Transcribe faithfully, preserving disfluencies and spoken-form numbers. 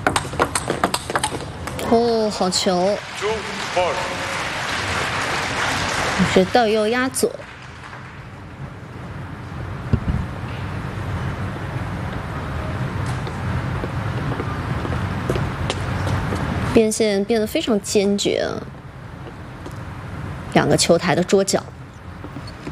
哦，好球！是倒右压左。 边线变得非常坚决啊！两个球台的桌角。